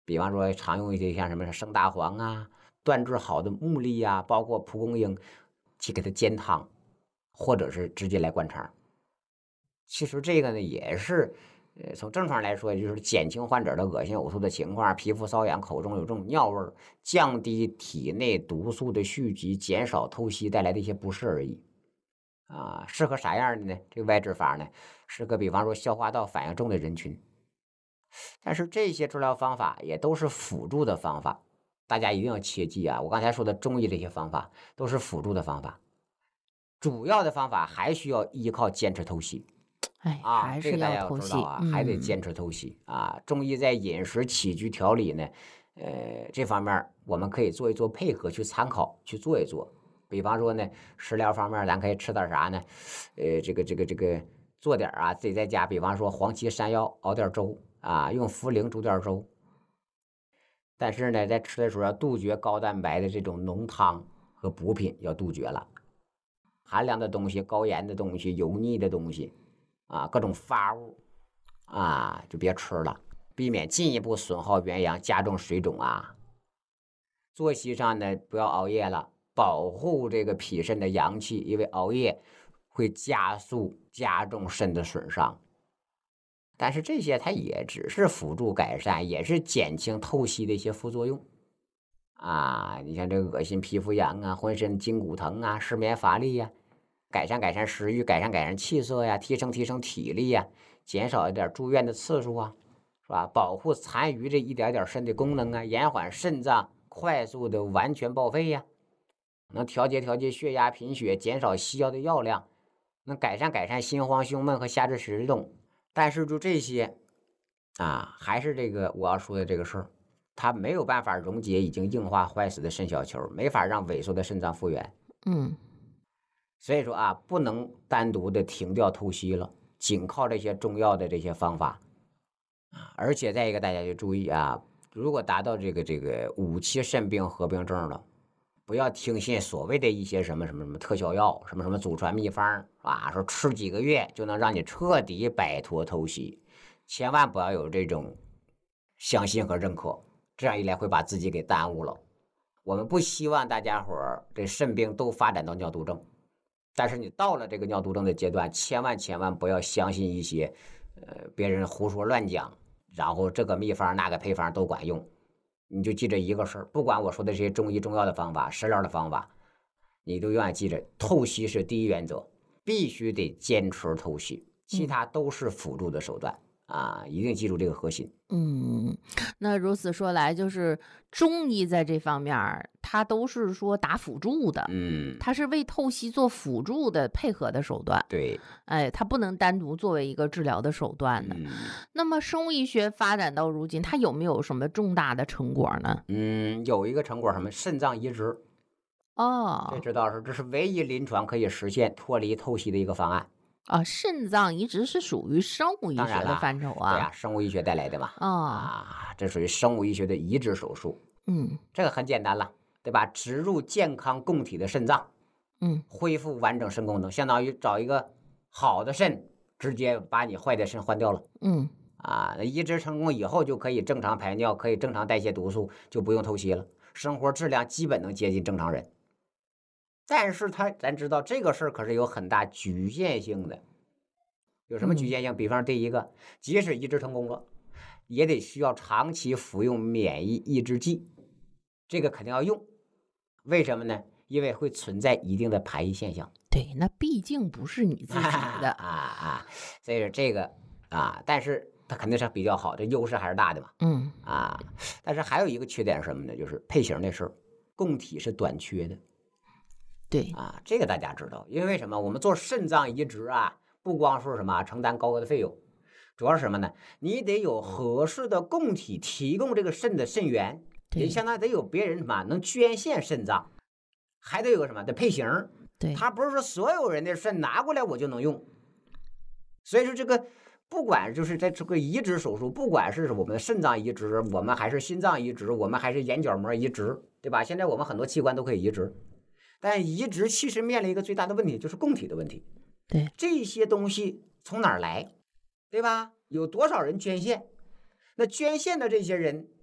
比方说常用一些像什么生大黄啊、断制好的木栗呀、包括蒲公英，去给它煎汤，或者是直接来灌肠。其实这个呢也是，从正常来说，也就是减轻患者的恶心呕吐的情况，皮肤瘙痒，口中有这种尿味儿，降低体内毒素的蓄积，减少透析带来的一些不适而已。啊，适合啥样的呢？这个外治法呢，适合比方说消化道反应重的人群。但是这些治疗方法也都是辅助的方法，大家一定要切记啊！我刚才说的中医这些方法都是辅助的方法，主要的方法还需要依靠坚持透析。 哎， 啊， 还是这个大家要要透析。 知道啊，还得嗯， 坚持透析啊。中医在饮食起居调理呢，这方面我们可以做一做配合，去参考去做一做。比方说呢，食疗方面咱可以吃点啥呢？这个做点啊，自己在家，比方说黄芪山药熬点粥啊，用茯苓煮点粥。但是呢，在吃的时候要杜绝高蛋白的这种浓汤和补品，要杜绝了。寒凉的东西、高盐的东西、油腻的东西，啊，各种发物，啊，就别吃了，避免进一步损耗元阳，加重水肿啊。作息上呢，不要熬夜了，保护这个脾肾的阳气，因为熬夜会加速加重肾的损伤。但是这些它也只是辅助改善，也是减轻透析的一些副作用啊。你像这个恶心、皮肤痒啊，浑身筋骨疼啊，失眠乏力呀、改善食欲，改善气色呀，提升体力呀，减少一点住院的次数啊，是吧？保护残余这一点点肾的功能啊，延缓肾脏快速的完全报废呀，能调节血压、贫血，减少西药的药量，能改善心慌、胸闷和下肢实动。但是就这些啊，还是这个我要说的这个事儿，它没有办法溶解已经硬化坏死的肾小球，没法让萎缩的肾脏复原。 嗯， 所以说啊，不能单独的停掉透析了，仅靠这些中药的这些方法。而且再一个，大家就注意啊，如果达到这个5期肾病合并症了，不要听信所谓的一些什么特效药，什么祖传秘方啊，说吃几个月就能让你彻底摆脱透析，千万不要有这种相信和认可，这样一来会把自己给耽误了。我们不希望大家伙儿这肾病都发展到尿毒症。但是你到了这个尿毒症的阶段，千万不要相信一些，别人胡说乱讲，然后这个秘方那个配方都管用，你就记着一个事儿，不管我说的这些中医中药的方法、食疗的方法，你都永远记着，透析是第一原则，必须得坚持透析，其他都是辅助的手段啊，一定记住这个核心。 嗯，那如此说来，就是中医在这方面儿，它都是说打辅助的， 嗯， 它是为透析做辅助的配合的手段， 对， 哎，它不能单独作为一个治疗的手段的。 嗯那么生物医学发展到如今，它有没有什么重大的成果呢？ 有一个成果什么肾脏移植，这哦， 知道是这是唯一临床可以实现脱离透析的一个方案。 啊，肾脏移植是属于生物医学的当然啦， 范畴啊。 对呀，生物医学带来的嘛， 哦， 啊，这属于生物医学的移植手术， 嗯这个很简单了，对吧？植入健康供体的肾脏， 嗯恢复完整肾功能，相当于找一个好的肾，直接把你坏的肾换掉了。 嗯啊，那移植成功以后就可以正常排尿，可以正常代谢毒素，就不用透析了，生活质量基本能接近正常人。但是咱知道这个事儿可是有很大局限性的，有什么局嗯， 限性？比方第一个，即使移植成功了，也得需要长期服用免疫抑制剂，这个肯定要用。为什么呢？因为会存在一定的排异现象。 对，那毕竟不是你自己的。 所以说这个啊，但是它肯定是比较好的，优势还是大的嘛。 嗯， 啊，但是还有一个缺点是什么呢？就是配型的事儿，供体是短缺的。 对， 啊，这个大家知道，因为什么？我们做肾脏移植啊，不光说什么承担高额的费用，主要是什么呢？你得有合适的供体提供这个肾的肾源，也对， 相当于得有别人什么能捐献肾脏，还得有个什么得配型。 对， 他不是说所有人的肾拿过来我就能用，所以说这个不管就是在这个移植手术，不管是我们的肾脏移植，我们还是心脏移植，我们还是眼角膜移植，对吧？现在我们很多器官都可以移植。但移植其实面临一个最大的问题，就是供体的问题。 对， 这些东西从哪儿来，对吧？有多少人捐献？那捐献的这些人，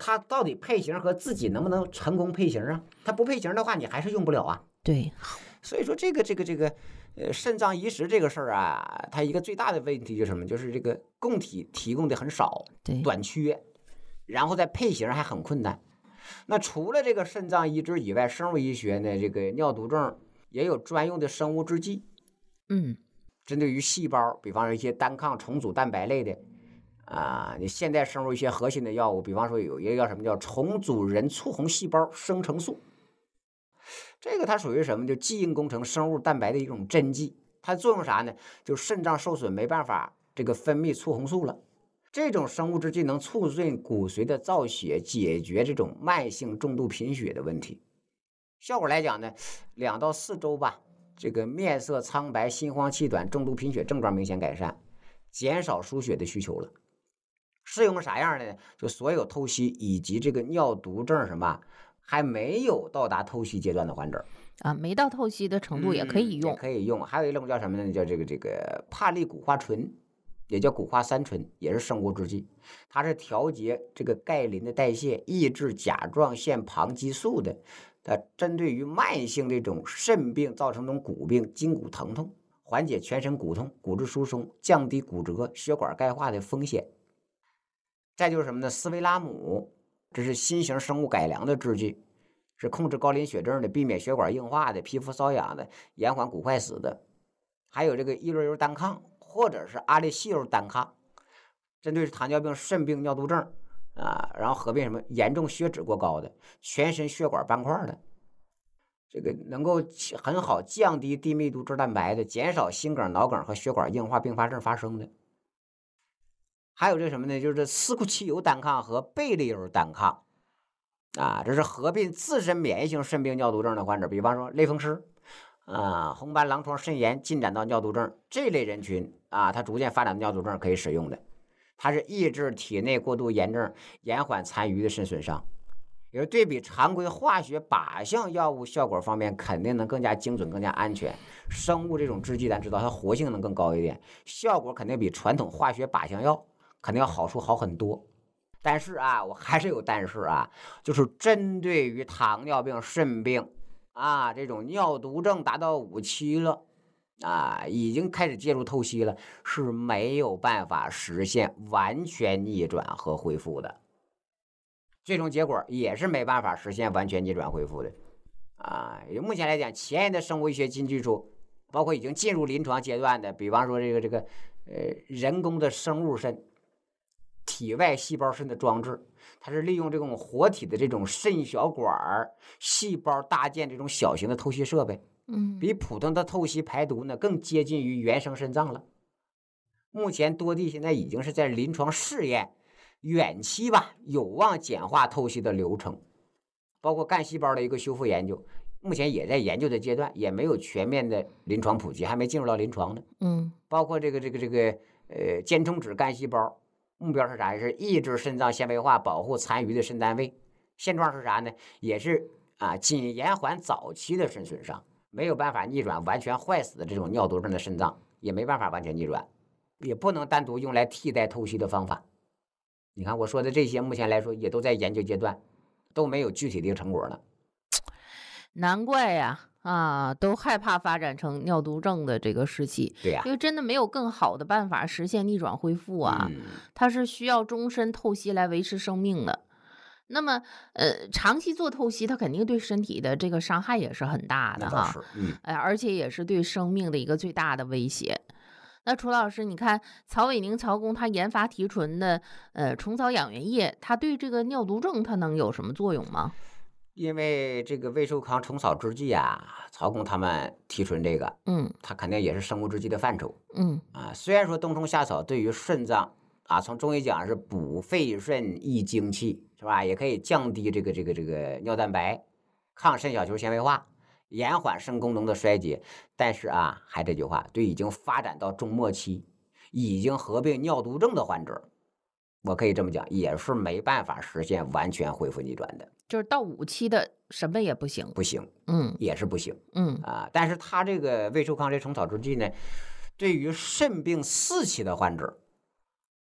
它到底配型和自己能不能成功配型啊？它不配型的话，你还是用不了啊。 对， 所以说肾脏移植这个事儿啊，它一个最大的问题就是什么？就是这个供体提供的很少， 对， 短缺，然后再配型还很困难。那除了这个肾脏移植以外，生物医学呢，这个尿毒症也有专用的生物制剂，针对于细胞，比方说一些单抗重组蛋白类的啊，你现代生物一些核心的药物，比方说有一个叫什么叫重组人促红细胞生成素，这个它属于什么？就基因工程生物蛋白的一种针剂，它作用啥呢？就肾脏受损没办法这个分泌促红素了。这种生物制剂能促进骨髓的造血，解决这种慢性重度贫血的问题。效果来讲呢，2到4周吧，这个面色苍白、心慌气短、重度贫血症状明显改善，减少输血的需求了。适用啥样的呢？就所有透析以及这个尿毒症什么还没有到达透析阶段的患者啊，没到透析的程度也可以用， 也可以用。还有一种叫什么呢？叫这个帕利谷花醇，也叫谷花三醇，也是生物制剂，它是调节这个钙磷的代谢，抑制甲状腺旁激素的。它针对于慢性这种肾病造成这种骨病、筋骨疼痛，缓解全身骨痛、骨质疏松，降低骨折、血管钙化的风险。再就是什么呢？斯维拉姆，这是新型生物改良的制剂，是控制高磷血症的，避免血管硬化的，皮肤瘙痒的，延缓骨坏死的。还有这个伊洛尤单抗或者是阿利西尤单抗，针对糖尿病、肾病、尿毒症啊，然后合并什么严重血脂过高的、全身血管斑块的，这个能够很好降低低密度脂蛋白的，减少心梗、脑梗和血管硬化并发症发生的。还有这什么呢？就是司库奇尤单抗和贝利尤单抗啊，这是合并自身免疫性肾病、尿毒症的患者，比方说类风湿啊、红斑狼疮肾炎进展到尿毒症这类人群啊，它逐渐发展的尿毒症可以使用的。它是抑制体内过度炎症，延缓残余的肾损伤。也是对比常规化学靶向药物效果方面，肯定能更加精准、更加安全。生物这种制剂咱知道它活性能更高一点，效果肯定比传统化学靶向药肯定要好很多。但是啊，我还是有但是啊，就是针对于糖尿病、肾病啊这种尿毒症达到5期了啊，已经开始介入透析了，是没有办法实现完全逆转和恢复的。最终结果也是没办法实现完全逆转恢复的啊。目前来讲，前沿的生物医学新技术，包括已经进入临床阶段的，比方说这个人工的生物肾、体外细胞肾的装置，它是利用这种活体的这种肾小管细胞搭建这种小型的透析设备，比普通的透析排毒呢更接近于原生肾脏了。目前多地现在已经是在临床试验，远期吧有望简化透析的流程，包括干细胞的一个修复研究，目前也在研究的阶段，也没有全面的临床普及，还没进入到临床呢。包括这个间充质干细胞，目标是啥？是抑制肾脏纤维化，保护残余的肾单位。现状是啥呢？也是啊，仅延缓早期的肾损伤，没有办法逆转完全坏死的这种尿毒症的肾脏，也没办法完全逆转，也不能单独用来替代透析的方法。你看我说的这些，目前来说也都在研究阶段，都没有具体的成果呢。 难怪呀，都害怕发展成尿毒症的这个时期。 对呀， 因为真的没有更好的办法实现逆转恢复啊，它是需要终身透析来维持生命的。那么，长期做透析，它肯定对身体的这个伤害也是很大的哈。而且也是对生命的一个最大的威胁。那楚老师，你看曹伟宁曹工他研发提纯的虫草养元液，它对这个尿毒症它能有什么作用吗？ 因为这个魏寿康虫草制剂啊，曹工他们提纯这个，它肯定也是生物制剂的范畴，虽然说冬虫夏草对于肾脏啊，从中医讲是补肺肾益精气，是吧？也可以降低这个尿蛋白，抗肾小球纤维化，延缓肾功能的衰竭。但是啊，还这句话，对已经发展到中末期，已经合并尿毒症的患者，我可以这么讲，也是没办法实现完全恢复逆转的。 就是到5期的什么也不行， 也是不行，但是他这个魏寿康这虫草制剂呢，对于肾病4期的患者，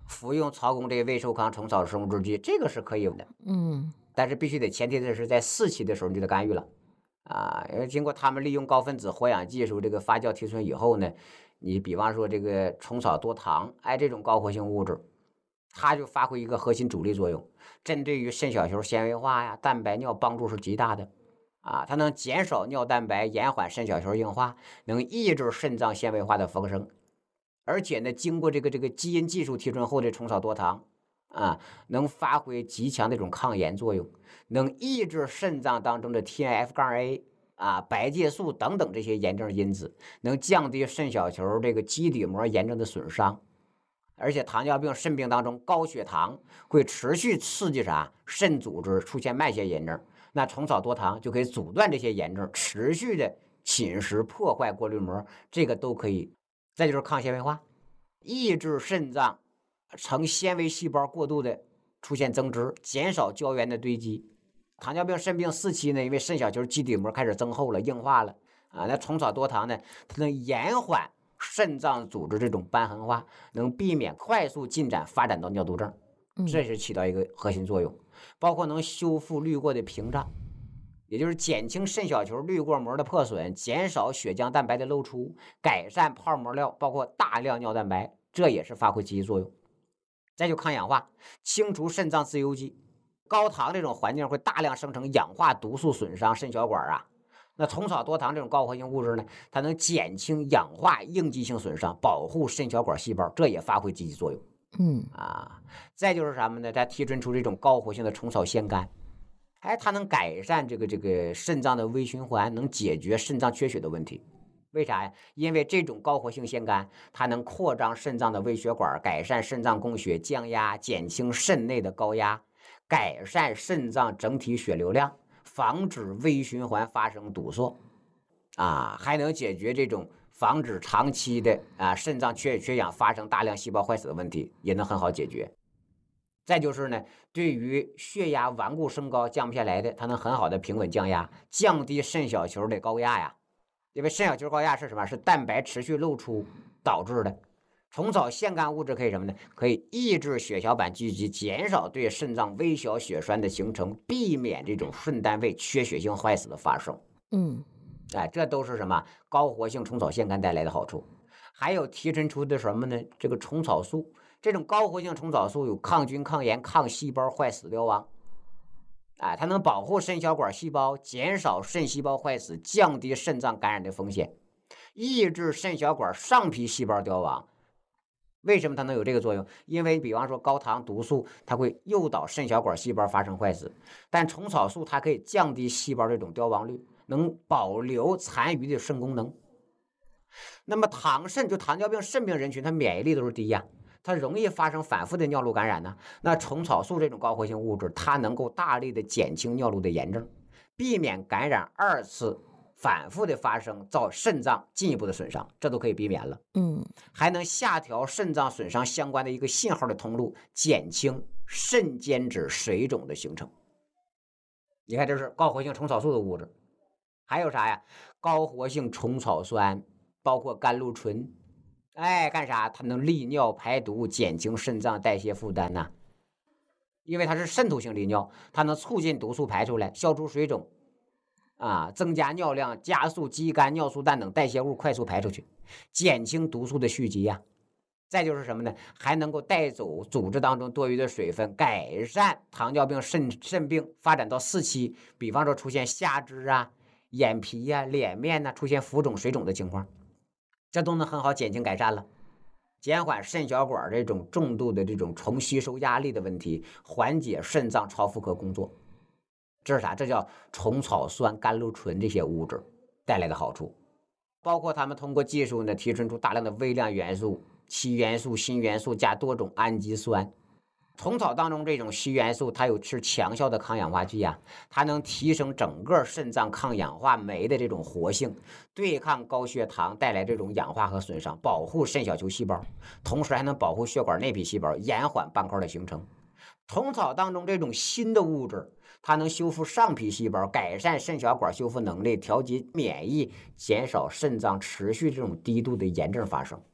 服用曹公这个胃受康虫草生物制剂，这个是可以的。但是必须得前提的是在4期的时候你就得干预了因为经过他们利用高分子活氧技术这个发酵提纯以后呢，你比方说这个虫草多糖，这种高活性物质，它就发挥一个核心主力作用，针对于肾小球纤维化呀、蛋白尿帮助是极大的它能减少尿蛋白，延缓肾小球硬化，能抑制肾脏纤维化的增生，而且呢，经过这个基因技术提纯后的虫草多糖能发挥极强的这种抗炎作用，能抑制肾脏当中的 TNF-A 白介素等等这些炎症因子，能降低肾小球这个基底膜炎症的损伤。而且糖尿病肾病当中高血糖会持续刺激肾组织出现慢性炎症，那虫草多糖就可以阻断这些炎症持续的侵蚀破坏过滤膜，这个都可以。再就是抗纤维化，抑制肾脏成纤维细胞过度的出现增殖，减少胶原的堆积。糖尿病肾病4期呢，因为肾小球基底膜开始增厚了、硬化了那虫草多糖呢，它能延缓肾脏组织这种瘢痕化，能避免快速进展发展到尿毒症，这是起到一个核心作用。包括能修复滤过的屏障，也就是减轻肾小球滤过膜的破损，减少血浆蛋白的漏出，改善泡膜料，包括大量尿蛋白，这也是发挥积极作用。再就抗氧化，清除肾脏自由基。高糖这种环境会大量生成氧化毒素，损伤肾小管那虫草多糖这种高活性物质呢，它能减轻氧化应激性损伤，保护肾小管细胞，这也发挥积极作用。再就是什么呢？它提纯出这种高活性的虫草腺苷，它能改善这个肾脏的微循环，能解决肾脏缺血的问题。为啥呀？因为这种高活性腺苷，它能扩张肾脏的微血管，改善肾脏供血，降压，减轻肾内的高压，改善肾脏整体血流量，防止微循环发生堵塞还能解决这种防止长期的肾脏缺血缺氧发生大量细胞坏死的问题，也能很好解决。再就是呢，对于血压顽固升高降不下来的，它能很好的平稳降压，降低肾小球的高压因为肾小球高压是什么？是蛋白持续漏出导致的。虫草腺苷物质可以什么呢？可以抑制血小板聚集，减少对肾脏微小血栓的形成，避免这种肾单位缺血性坏死的发生。这都是什么？高活性虫草腺苷带来的好处。还有提纯出的什么呢？这个虫草素，这种高活性虫草素有抗菌、抗炎、抗细胞坏死标王。它能保护肾小管细胞，减少肾细胞坏死，降低肾脏感染的风险，抑制肾小管上皮细胞凋亡。为什么它能有这个作用？因为比方说高糖毒素，它会诱导肾小管细胞发生坏死，但虫草素它可以降低细胞这种凋亡率，能保留残余的肾功能。那么糖肾就糖尿病肾病人群，它免疫力都是低它容易发生反复的尿路感染那虫草素这种高活性物质，它能够大力的减轻尿路的炎症，避免感染2次反复的发生，造肾脏进一步的损伤，这都可以避免了。还能下调肾脏损伤相关的一个信号的通路，减轻肾间质水肿的形成。你看，这是高活性虫草素的物质。还有啥呀？高活性虫草酸，包括甘露醇。干啥？它能利尿排毒，减轻肾脏代谢负担因为它是渗透性利尿，它能促进毒素排出来，消除水肿增加尿量，加速肌酐、尿素氮等代谢物快速排出去，减轻毒素的蓄积再就是什么呢？还能够带走组织当中多余的水分，改善糖尿病肾病发展到4期，比方说出现下肢眼皮脸面出现浮肿水肿的情况，这都能很好减轻改善了，减缓肾小管这种重度的这种重吸收压力的问题，缓解肾脏超负荷工作。这是啥？这叫虫草酸、甘露醇这些物质带来的好处。包括他们通过技术呢，提纯出大量的微量元素、硒元素、锌元素加多种氨基酸。虫草当中这种硒元素，它是强效的抗氧化剂它能提升整个肾脏抗氧化酶的这种活性，对抗高血糖带来这种氧化和损伤，保护肾小球细胞，同时还能保护血管内皮细胞，延缓斑块的形成。虫草当中这种锌的物质，它能修复上皮细胞，改善肾小管修复能力，调节免疫，减少肾脏持续这种低度的炎症发生。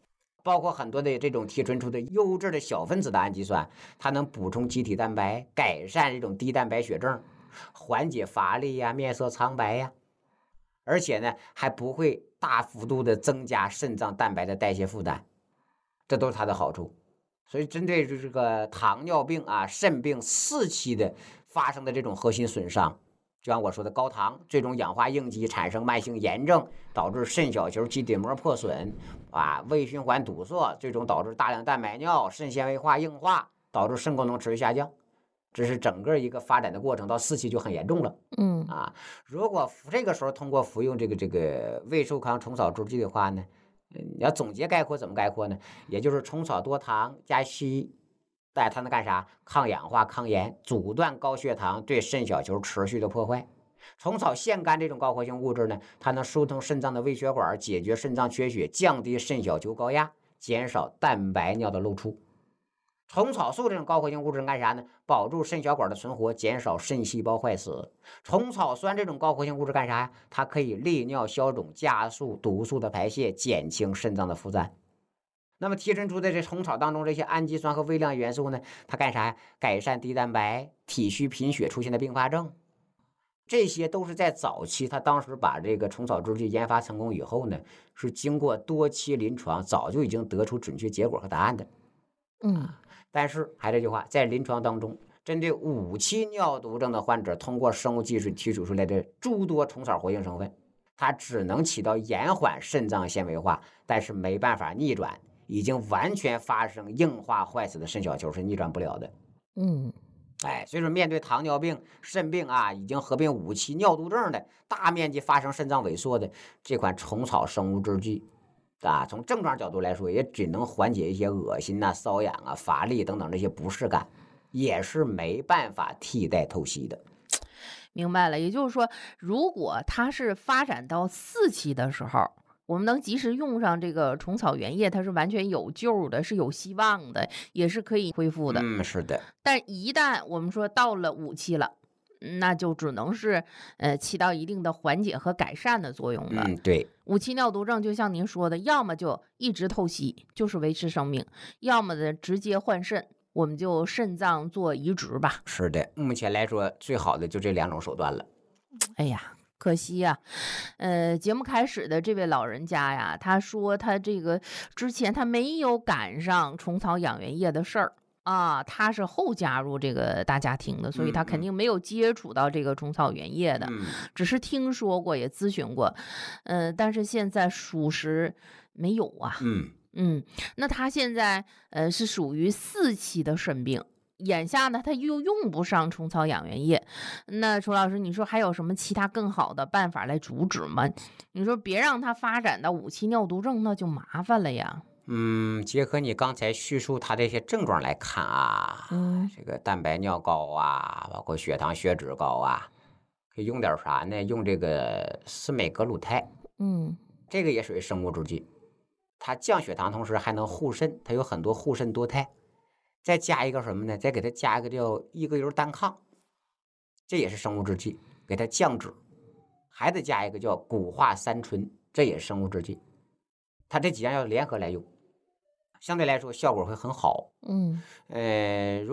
包括很多的这种提纯出的优质的小分子的氨基酸，它能补充机体蛋白，改善这种低蛋白血症，缓解乏力呀、面色苍白呀，而且呢还不会大幅度的增加肾脏蛋白的代谢负担，这都是它的好处。所以针对这个糖尿病啊、肾病4期的发生的这种核心损伤，就像我说的高糖最终氧化应激产生慢性炎症，导致肾小球基底膜破损啊，胃循环堵塞，最终导致大量蛋白尿、肾纤维化硬化，导致肾功能持续下降。这是整个一个发展的过程，到4期就很严重了。如果这个时候通过服用这个胃寿康虫草制剂的话呢，你要总结概括怎么概括呢？也就是虫草多糖加硒，但它能干啥？抗氧化、抗炎，阻断高血糖对肾小球持续的破坏。虫草腺苷这种高活性物质呢，它能疏通肾脏的微血管，解决肾脏缺血，降低肾小球高压，减少蛋白尿的漏出。虫草素这种高活性物质干啥呢？保住肾小管的存活，减少肾细胞坏死。虫草酸这种高活性物质干啥呀？它可以利尿消肿，加速毒素的排泄，减轻肾脏的负担。那么提纯出的这虫草当中这些氨基酸和微量元素呢，它干啥呀？改善低蛋白、体虚贫血出现的并发症。这些都是在早期，他当时把这个虫草制剂研发成功以后呢，是经过多期临床，早就已经得出准确结果和答案的。但是还这句话，在临床当中，针对5期尿毒症的患者，通过生物技术提取出来的诸多虫草活性成分，它只能起到延缓肾脏纤维化，但是没办法逆转已经完全发生硬化坏死的肾小球，是逆转不了的。所以说面对糖尿病、肾病啊，已经合并5期尿毒症的，大面积发生肾脏萎缩的这款虫草生物制剂啊，从症状角度来说，也只能缓解一些恶心啊、瘙痒啊、乏力等等这些不适感，也是没办法替代透析的。 明白了，也就是说，如果它是发展到4期的时候，我们能及时用上这个虫草原液，它是完全有救的，是有希望的，也是可以恢复的。 是的。 但一旦我们说到了5期了，那就只能是起到一定的缓解和改善的作用了。 对。 5期尿毒症就像您说的，要么就一直透析，就是维持生命；要么呢直接换肾，我们就肾脏做移植吧。 是的，目前来说最好的就这2种手段了。 哎呀，可惜呀，节目开始的这位老人家呀，他说他这个之前他没有赶上虫草养元液的事儿啊，他是后加入这个大家庭的，所以他肯定没有接触到这个虫草原液的，只是听说过也咨询过，但是现在属实没有啊。那他现在是属于4期的肾病。眼下呢，他又用不上虫草养元液，那楚老师，你说还有什么其他更好的办法来阻止吗？你说别让他发展到5期尿毒症，那就麻烦了呀。 结合你刚才叙述他这些症状来看啊，这个蛋白尿高啊，包括血糖血脂高啊，可以用点啥呢？用这个司美格鲁肽，这个也属于生物制剂，它降血糖同时还能护肾，它有很多护肾多肽。再加一个什么呢？再给它加一个叫异格油单抗，这也是生物制剂，给它降脂。还得加一个叫谷化三醇，这也是生物制剂。它这几样要联合来用，相对来说效果会很好。